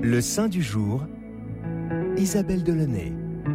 Le saint du jour, Isabelle Delaunay.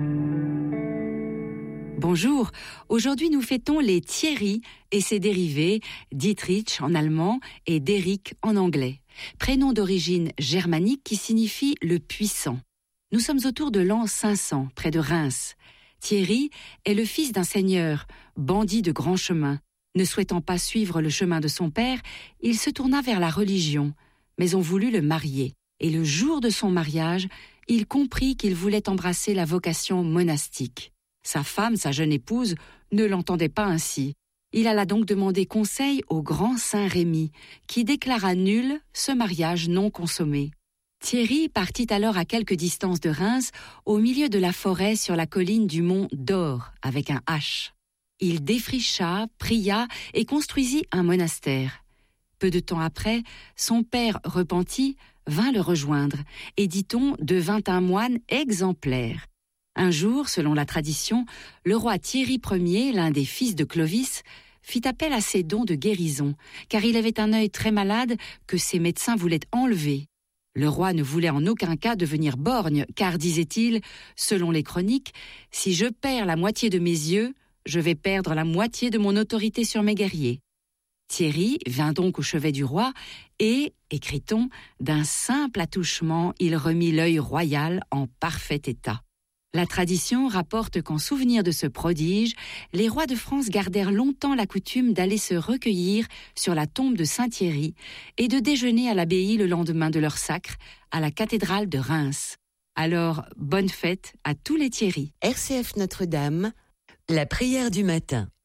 Bonjour, aujourd'hui nous fêtons les Thierry et ses dérivés, Dietrich en allemand et Derrick en anglais, prénoms d'origine germanique qui signifie le puissant. Nous sommes autour de l'an 500, près de Reims. Thierry est le fils d'un seigneur, bandit de grand chemin. Ne souhaitant pas suivre le chemin de son père, il se tourna vers la religion, mais on voulut le marier. Et le jour de son mariage, il comprit qu'il voulait embrasser la vocation monastique. Sa femme, sa jeune épouse, ne l'entendait pas ainsi. Il alla donc demander conseil au grand saint Rémy, qui déclara nul ce mariage non consommé. Thierry partit alors à quelque distance de Reims, au milieu de la forêt sur la colline du mont d'Or, avec un H. Il défricha, pria et construisit un monastère. Peu de temps après, son père repenti vint le rejoindre et, dit-on, devint un moine exemplaire. Un jour, selon la tradition, le roi Thierry Ier, l'un des fils de Clovis, fit appel à ses dons de guérison, car il avait un œil très malade que ses médecins voulaient enlever. Le roi ne voulait en aucun cas devenir borgne, car, disait-il, selon les chroniques, « Si je perds la moitié de mes yeux, je vais perdre la moitié de mon autorité sur mes guerriers. » Thierry vint donc au chevet du roi et, écrit-on, d'un simple attouchement, il remit l'œil royal en parfait état. La tradition rapporte qu'en souvenir de ce prodige, les rois de France gardèrent longtemps la coutume d'aller se recueillir sur la tombe de Saint-Thierry et de déjeuner à l'abbaye le lendemain de leur sacre à la cathédrale de Reims. Alors, bonne fête à tous les Thierry. RCF Notre-Dame, la prière du matin.